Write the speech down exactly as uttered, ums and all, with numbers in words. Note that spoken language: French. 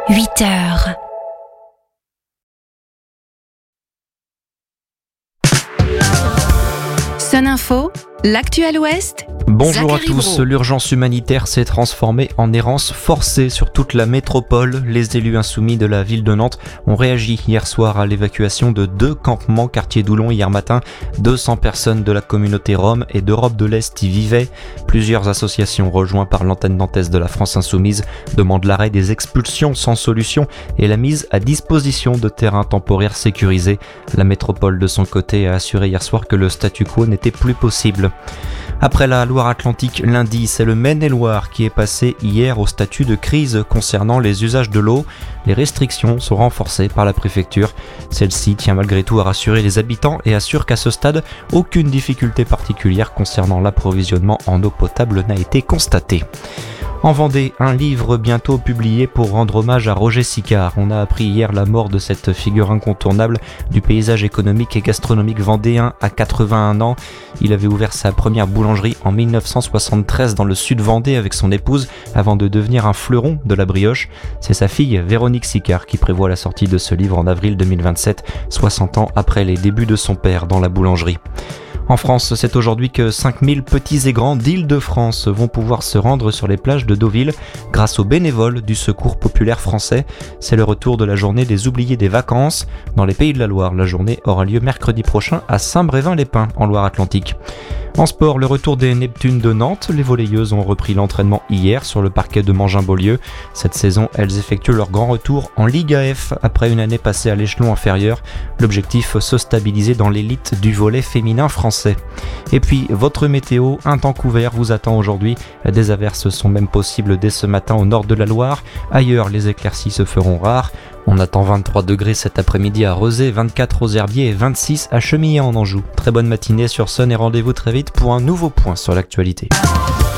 huit heures. Sun Info, l'actuel Ouest. Bonjour Zachary à tous, Brault. L'urgence humanitaire s'est transformée en errance forcée sur toute la métropole. Les élus insoumis de la ville de Nantes ont réagi hier soir à l'évacuation de deux campements quartier d'Oulon hier matin. deux cents personnes de la communauté Rome et d'Europe de l'Est y vivaient. Plusieurs associations rejointes par l'antenne nantaise de la France Insoumise demandent l'arrêt des expulsions sans solution et la mise à disposition de terrains temporaires sécurisés. La métropole de son côté a assuré hier soir que le statu quo n'était plus possible. Après la Loire-Atlantique lundi, c'est le Maine-et-Loire qui est passé hier au statut de crise concernant les usages de l'eau. Les restrictions sont renforcées par la préfecture. Celle-ci tient malgré tout à rassurer les habitants et assure qu'à ce stade, aucune difficulté particulière concernant l'approvisionnement en eau potable n'a été constatée. En Vendée, un livre bientôt publié pour rendre hommage à Roger Sicard. On a appris hier la mort de cette figure incontournable du paysage économique et gastronomique vendéen à quatre-vingt-un ans. Il avait ouvert sa première boulangerie en mille neuf cent soixante-treize dans le sud Vendée avec son épouse avant de devenir un fleuron de la brioche. C'est sa fille Véronique Sicard qui prévoit la sortie de ce livre en avril deux mille vingt-sept, soixante ans après les débuts de son père dans la boulangerie. En France, c'est aujourd'hui que cinq mille petits et grands d'Île-de-France vont pouvoir se rendre sur les plages de Deauville grâce aux bénévoles du Secours populaire français. C'est le retour de la journée des oubliés des vacances. Dans les Pays de la Loire, la journée aura lieu mercredi prochain à Saint-Brévin-les-Pins en Loire-Atlantique. En sport, le retour des Neptunes de Nantes. Les volleyeuses ont repris l'entraînement hier sur le parquet de Mangin-Beaulieu. Cette saison, elles effectuent leur grand retour en Ligue A F après une année passée à l'échelon inférieur. L'objectif, se stabiliser dans l'élite du volley féminin français. Et puis, votre météo, un temps couvert vous attend aujourd'hui. Des averses sont même possibles dès ce matin au nord de la Loire. Ailleurs, les éclaircies se feront rares. On attend vingt-trois degrés cet après-midi à Rezé, vingt-quatre aux Herbiers et vingt-six à Chemillé en Anjou. Très bonne matinée sur Sun et rendez-vous très vite pour un nouveau point sur l'actualité.